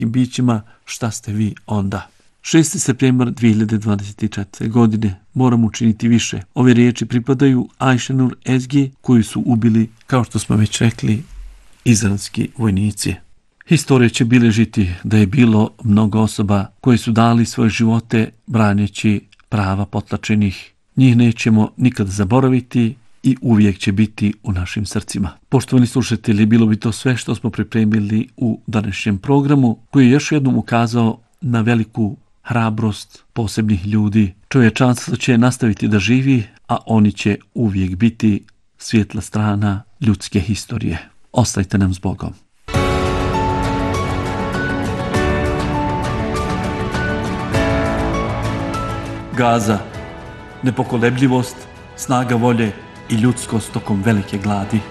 i bićima šta ste vi onda. 6. septembar 2024. godine. Moramo učiniti više. Ove riječi pripadaju Ajšenur Ezgi, koju su ubili, kao što smo već rekli, izraelski vojnici. Historija će bilježiti da je bilo mnogo osoba koji su dali svoje živote braneći prava potlačenih. Njih nećemo nikad zaboraviti i uvijek će biti u našim srcima. Poštovani slušatelji, bilo bi to sve što smo pripremili u današnjem programu, koji je još jednom ukazao na veliku hrabrost posebnih ljudi. Čovječanstvo će nastaviti da živi, a oni će uvijek biti svjetla strana ljudske historije. Ostajte nam s Bogom. Gaza, nepokolebljivost, snaga volje i ljudskost tokom velike gladi.